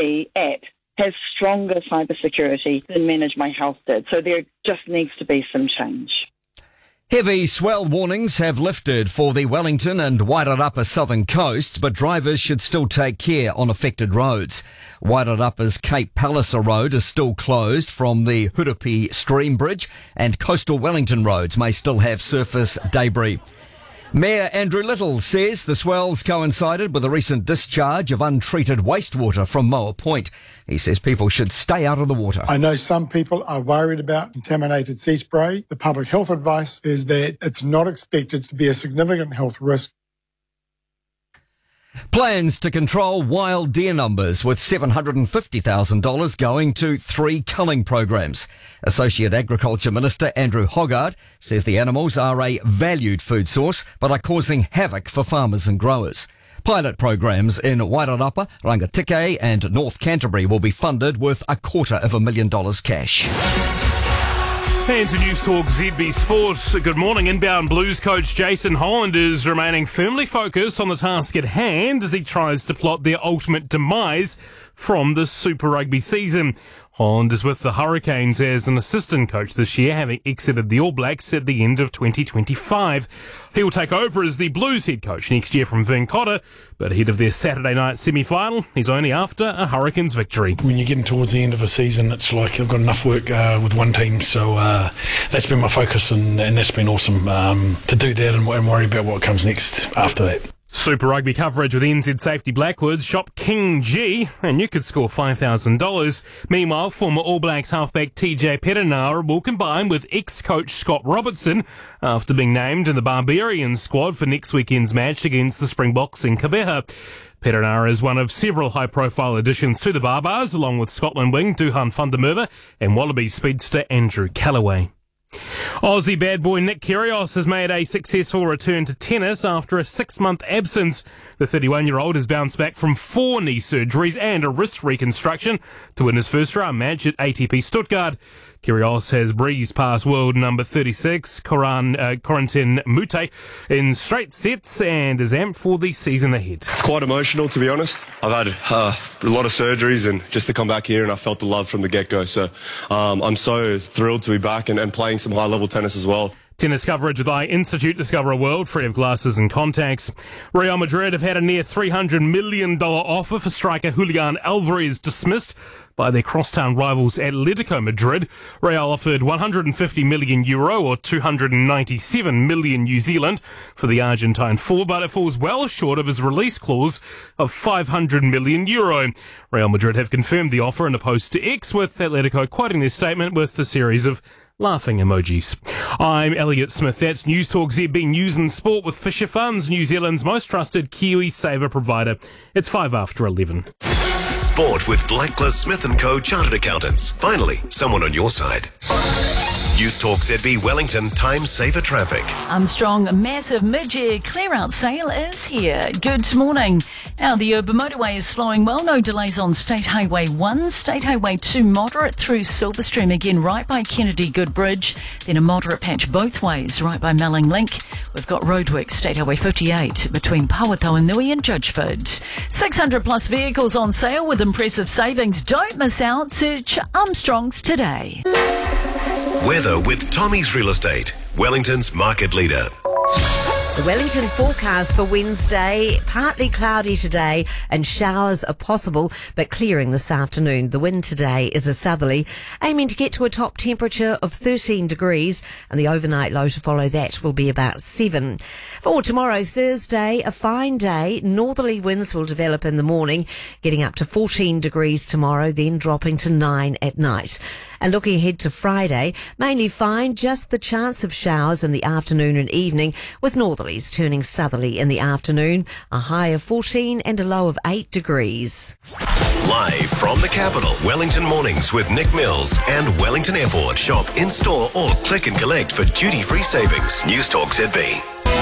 ZB app has stronger cybersecurity than Manage My Health did. So there just needs to be some change. Heavy swell warnings have lifted for the Wellington and Wairarapa southern coasts, but drivers should still take care on affected roads. Wairarapa's Cape Palliser Road is still closed from the Hurupi Stream Bridge, and coastal Wellington roads may still have surface debris. Mayor Andrew Little says the swells coincided with a recent discharge of untreated wastewater from Moa Point. He says people should stay out of the water. I know some people are worried about contaminated sea spray. The public health advice is that it's not expected to be a significant health risk. Plans to control wild deer numbers with $750,000 going to 3 culling programs. Associate Agriculture Minister Andrew Hoggard says the animals are a valued food source but are causing havoc for farmers and growers. Pilot programs in Wairarapa, Rangitikei and North Canterbury will be funded with $250,000 cash. And to News Talk ZB Sports, good morning. Inbound Blues coach Jason Holland is remaining firmly focused on the task at hand as he tries to plot their ultimate demise from the Super Rugby season. Holland is with the Hurricanes as an assistant coach this year, having exited the All Blacks at the end of 2025. He will take over as the Blues head coach next year from Vern Cotter, but ahead of their Saturday night semi-final, he's only after a Hurricanes victory. When you're getting towards the end of a season, it's like I've got enough work with one team, so that's been my focus, and that's been awesome to do that and worry about what comes next after that. Super Rugby coverage with NZ Safety Blackwood. Shop King G and you could score $5,000. Meanwhile, former All Blacks halfback TJ Perenara will combine with ex-coach Scott Robertson after being named in the Barbarians squad for next weekend's match against the Springboks in Kabeha. Perenara is one of several high-profile additions to the Barbars, along with Scotland wing Duhan van der Merwe and Wallabies speedster Andrew Callaway. Aussie bad boy Nick Kyrgios has made a successful return to tennis after a 6-month absence. The 31-year-old has bounced back from 4 knee surgeries and a wrist reconstruction to win his first round match at ATP Stuttgart. Kyrgios has breezed past world number 36, Corentin Moutet, in straight sets and is amped for the season ahead. It's quite emotional, to be honest. I've had a lot of surgeries, and just to come back here, and I felt the love from the get-go. So I'm so thrilled to be back and playing some high-level tennis as well. Tennis coverage with Eye Institute. Discover a world free of glasses and contacts. Real Madrid have had a near $300 million offer for striker Julian Alvarez dismissed by their crosstown rivals Atletico Madrid. Real offered €150 million or 297 million New Zealand for the Argentine forward, but it falls well short of his release clause of €500 million. Real Madrid have confirmed the offer in a post to X, with Atletico quoting their statement with a series of laughing emojis. I'm Elliot Smith. That's News Talk ZB News and Sport with Fisher Funds, New Zealand's most trusted Kiwi saver provider. It's 5 after 11. Sport with Blacklist Smith & Co. Chartered Accountants. Finally, someone on your side. News Talk ZB Wellington Time Saver Traffic. Armstrong, a massive mid-year clear-out sale is here. Good morning. Now, the urban motorway is flowing well. No delays on State Highway 1, State Highway 2 moderate through Silverstream, again right by Kennedy Good Bridge. Then a moderate patch both ways right by Melling Link. We've got roadworks, State Highway 58 between Pawataunui and Judgeford. 600 plus vehicles on sale with impressive savings. Don't miss out. Search Armstrong's today. Weather with Tommy's Real Estate, Wellington's market leader. The Wellington forecast for Wednesday, partly cloudy today and showers are possible but clearing this afternoon. The wind today is a southerly, aiming to get to a top temperature of 13 degrees and the overnight low to follow that will be about 7. For tomorrow, Thursday, a fine day. Northerly winds will develop in the morning, getting up to 14 degrees tomorrow, then dropping to 9 at night. And looking ahead to Friday, mainly fine, just the chance of showers in the afternoon and evening, with northerlies turning southerly in the afternoon, a high of 14 and a low of 8 degrees. Live from the capital, Wellington Mornings with Nick Mills and Wellington Airport. Shop in-store or click and collect for duty-free savings. News Talk ZB.